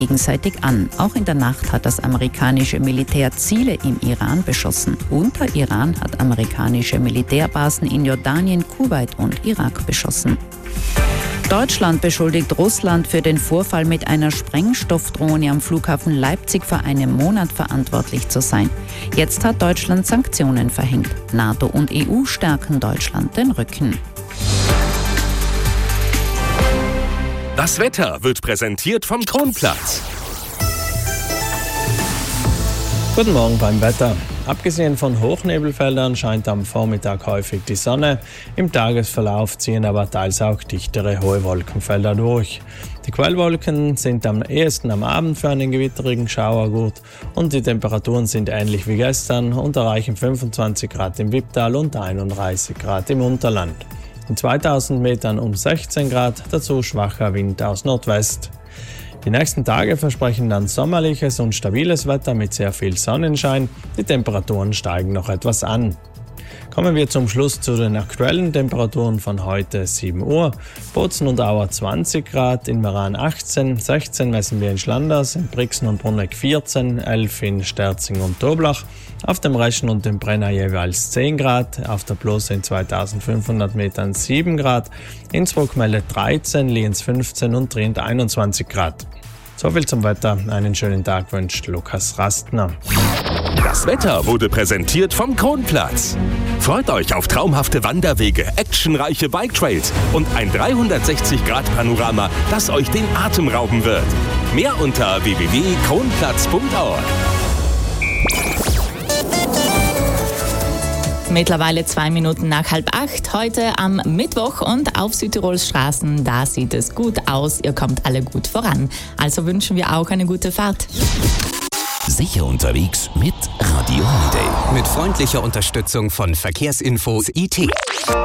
gegenseitig an. Auch in der Nacht hat das amerikanische Militär Ziele im Iran beschossen. Und der Iran hat amerikanische Militärbasen in Jordanien, Kuwait und Irak beschossen. Deutschland beschuldigt Russland für den Vorfall mit einer Sprengstoffdrohne am Flughafen Leipzig vor einem Monat verantwortlich zu sein. Jetzt hat Deutschland Sanktionen verhängt. NATO und EU stärken Deutschland den Rücken. Das Wetter wird präsentiert vom Kronplatz. Guten Morgen beim Wetter. Abgesehen von Hochnebelfeldern scheint am Vormittag häufig die Sonne. Im Tagesverlauf ziehen aber teils auch dichtere hohe Wolkenfelder durch. Die Quellwolken sind am ehesten am Abend für einen gewitterigen Schauer gut und die Temperaturen sind ähnlich wie gestern und erreichen 25 Grad im Wipptal und 31 Grad im Unterland. In 2000 Metern um 16 Grad, dazu schwacher Wind aus Nordwest. Die nächsten Tage versprechen dann sommerliches und stabiles Wetter mit sehr viel Sonnenschein. Die Temperaturen steigen noch etwas an. Kommen wir zum Schluss zu den aktuellen Temperaturen von heute 7 Uhr. Bozen und Auer 20 Grad, in Meran 18, 16 messen wir in Schlanders, in Brixen und Bruneck 14, 11 in Sterzing und Toblach, auf dem Reschen und dem Brenner jeweils 10 Grad, auf der Blose in 2500 Metern 7 Grad, Innsbruck meldet 13, Lienz 15 und Trient 21 Grad. Soviel zum Wetter. Einen schönen Tag wünscht Lukas Rastner. Das Wetter wurde präsentiert vom Kronplatz. Freut euch auf traumhafte Wanderwege, actionreiche Biketrails und ein 360-Grad-Panorama, das euch den Atem rauben wird. Mehr unter www.kronplatz.org. Mittlerweile 2 Minuten nach 7:30, heute am Mittwoch und auf Südtirols Straßen, da sieht es gut aus, ihr kommt alle gut voran. Also wünschen wir auch eine gute Fahrt. Sicher unterwegs mit Radio Holiday. Mit freundlicher Unterstützung von Verkehrsinfos IT.